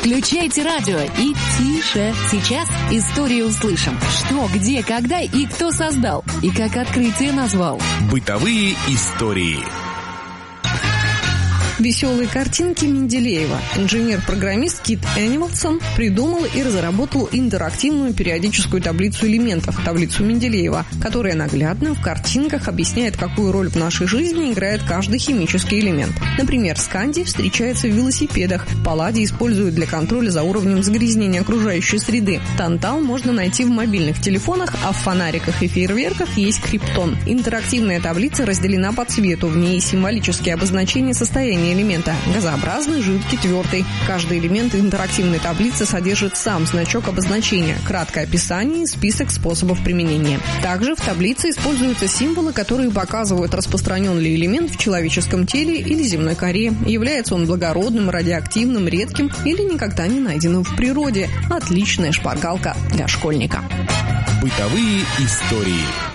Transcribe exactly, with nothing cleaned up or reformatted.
Включайте радио и тише. Сейчас историю услышим. Что, где, когда и кто создал. И как открытие назвал. Бытовые истории. Веселые картинки Менделеева. Инженер-программист Кит Энималсон придумал и разработал интерактивную периодическую таблицу элементов, таблицу Менделеева, которая наглядно в картинках объясняет, какую роль в нашей жизни играет каждый химический элемент. Например, скандий встречается в велосипедах, палладий используют для контроля за уровнем загрязнения окружающей среды. Тантал можно найти в мобильных телефонах, а в фонариках и фейерверках есть криптон. Интерактивная таблица разделена по цвету, в ней символические обозначения состояния элемента – газообразный, жидкий, твердый. Каждый элемент интерактивной таблицы содержит сам значок обозначения, краткое описание и список способов применения. Также в таблице используются символы, которые показывают, распространен ли элемент в человеческом теле или земной коре, является он благородным, радиоактивным, редким или никогда не найденным в природе. Отличная шпаргалка для школьника. Бытовые истории.